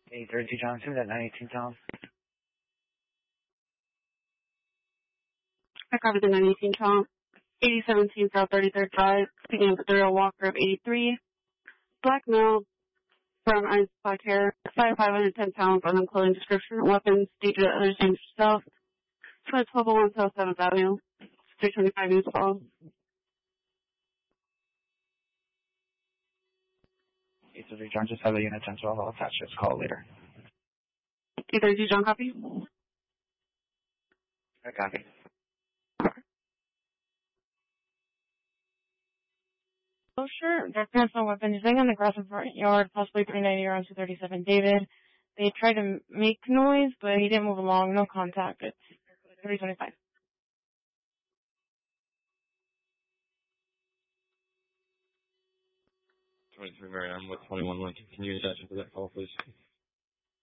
832 Johnson at 918 Town. I covered the 918 Town. 8017 South 33rd Drive, speaking with Daryl Walker of 83. Black male, brown eyes, black hair, 5'5", 110 pounds, unknown clothing description, weapons, dated at others named himself. 1201 South 7th Avenue, 325 East Falls. 833 John, just have a unit 1012. I'll attach this call later. 832 John, copy? I copy. Oh, sure. There's no weapon. He's laying on the grass in front yard, possibly 390 around 237 David. They tried to make noise, but he didn't move along. No contact. It's 325. 23 Marianne with 21 Lincoln. Can you attach it to that call, please?